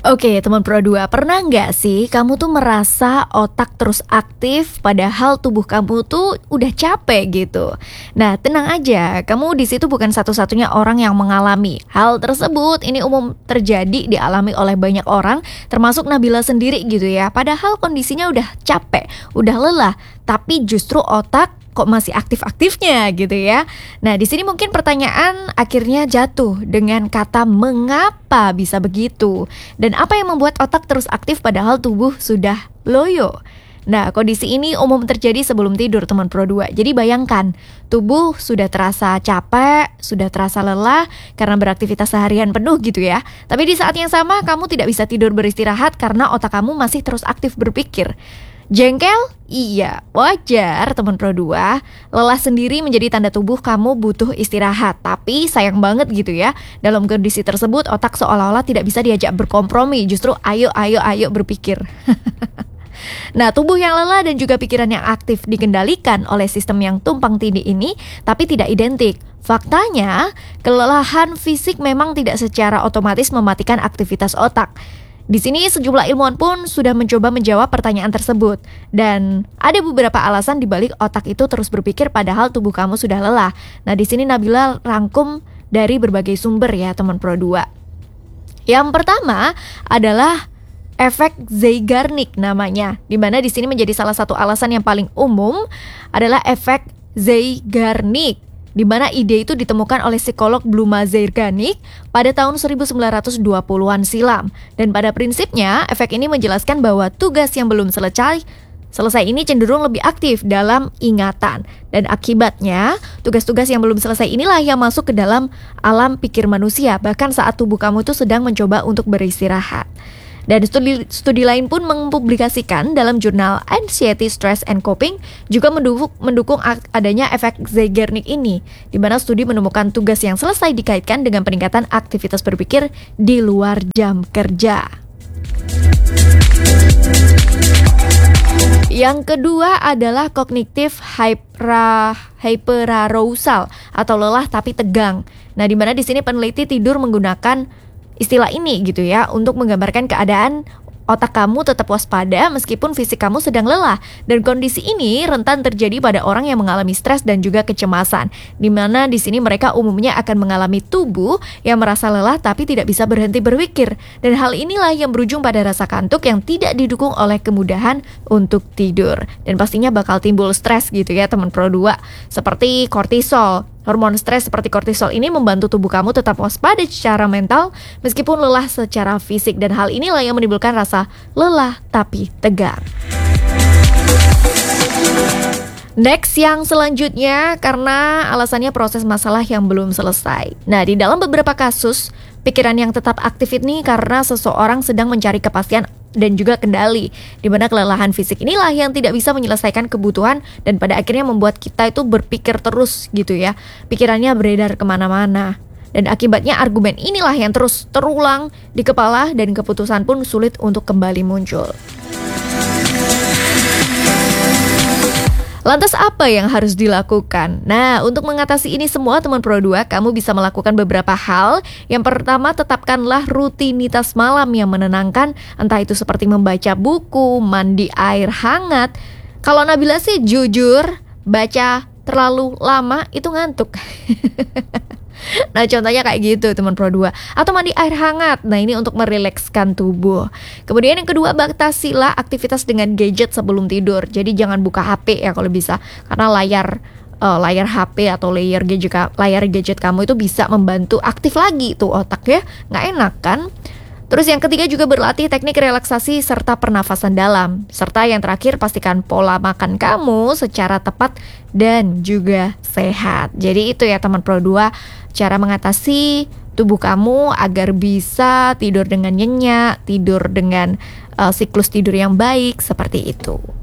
Oke, teman Pro 2, pernah nggak sih kamu tuh merasa otak terus aktif padahal tubuh kamu tuh udah capek gitu? Nah, tenang aja, kamu di situ bukan satu-satunya orang yang mengalami hal tersebut. Ini umum terjadi dialami oleh banyak orang, termasuk Nabila sendiri gitu ya. Padahal kondisinya udah capek, udah lelah, tapi justru otak kok masih aktif-aktifnya gitu ya. Nah, di sini mungkin pertanyaan akhirnya jatuh dengan kata mengapa bisa begitu? Dan apa yang membuat otak terus aktif padahal tubuh sudah loyo? Nah, kondisi ini umum terjadi sebelum tidur teman Pro 2. Jadi bayangkan, tubuh sudah terasa capek, sudah terasa lelah karena beraktivitas seharian penuh gitu ya. Tapi di saat yang sama kamu tidak bisa tidur beristirahat karena otak kamu masih terus aktif berpikir. Jengkel? Iya, wajar teman Pro 2. Lelah sendiri menjadi tanda tubuh kamu butuh istirahat. Tapi sayang banget gitu ya, dalam kondisi tersebut otak seolah-olah tidak bisa diajak berkompromi. Justru ayo berpikir. Nah, tubuh yang lelah dan juga pikiran yang aktif dikendalikan oleh sistem yang tumpang tindih ini, tapi tidak identik. Faktanya, kelelahan fisik memang tidak secara otomatis mematikan aktivitas otak. Di sini sejumlah ilmuwan pun sudah mencoba menjawab pertanyaan tersebut. Dan ada beberapa alasan dibalik otak itu terus berpikir padahal tubuh kamu sudah lelah. Nah, di sini Nabila rangkum dari berbagai sumber ya teman Pro 2. Yang pertama adalah efek Zeigarnik namanya, di mana di sini menjadi salah satu alasan yang paling umum adalah efek Zeigarnik, di mana ide itu ditemukan oleh psikolog Bluma Zeigarnik pada tahun 1920-an silam. Dan pada prinsipnya, efek ini menjelaskan bahwa tugas yang belum selesai ini cenderung lebih aktif dalam ingatan. Dan akibatnya, tugas-tugas yang belum selesai inilah yang masuk ke dalam alam pikir manusia, bahkan saat tubuh kamu itu sedang mencoba untuk beristirahat. Dan studi lain pun mempublikasikan dalam jurnal Anxiety, Stress and Coping juga mendukung adanya efek Zeigarnik ini, di mana studi menemukan tugas yang selesai dikaitkan dengan peningkatan aktivitas berpikir di luar jam kerja. Yang kedua adalah kognitif hyperarousal atau lelah tapi tegang. Nah, di mana di sini peneliti tidur menggunakan istilah ini gitu ya untuk menggambarkan keadaan otak kamu tetap waspada meskipun fisik kamu sedang lelah. Dan kondisi ini rentan terjadi pada orang yang mengalami stres dan juga kecemasan, di mana di sini mereka umumnya akan mengalami tubuh yang merasa lelah tapi tidak bisa berhenti berpikir. Dan hal inilah yang berujung pada rasa kantuk yang tidak didukung oleh kemudahan untuk tidur. Dan pastinya bakal timbul stres gitu ya teman Pro 2, seperti kortisol. Hormon stres seperti kortisol ini membantu tubuh kamu tetap waspada secara mental meskipun lelah secara fisik, dan hal inilah yang menimbulkan rasa lelah tapi tegang. Next, yang selanjutnya karena alasannya proses masalah yang belum selesai. Nah, di dalam beberapa kasus, pikiran yang tetap aktif ini karena seseorang sedang mencari kepastian dan juga kendali, di mana kelelahan fisik inilah yang tidak bisa menyelesaikan kebutuhan dan pada akhirnya membuat kita itu berpikir terus gitu ya. Pikirannya beredar kemana-mana. Dan akibatnya argumen inilah yang terus terulang di kepala dan keputusan pun sulit untuk kembali muncul. Lantas apa yang harus dilakukan? Nah, untuk mengatasi ini semua teman Pro 2, kamu bisa melakukan beberapa hal. Yang pertama, tetapkanlah rutinitas malam yang menenangkan, entah itu seperti membaca buku, mandi air hangat. Kalau Nabila sih jujur, baca terlalu lama itu ngantuk. Nah, contohnya kayak gitu teman Pro 2. Atau mandi air hangat. Nah, ini untuk merilekskan tubuh. Kemudian yang kedua, batasilah aktivitas dengan gadget sebelum tidur. Jadi jangan buka HP ya kalau bisa, karena layar HP atau layar gadget kamu itu bisa membantu aktif lagi tuh otak ya. Nggak enak kan? Terus yang ketiga juga berlatih teknik relaksasi serta pernafasan dalam. Serta yang terakhir, pastikan pola makan kamu secara tepat dan juga sehat. Jadi itu ya teman Pro 2, cara mengatasi tubuh kamu agar bisa tidur dengan nyenyak, tidur dengan siklus tidur yang baik, seperti itu.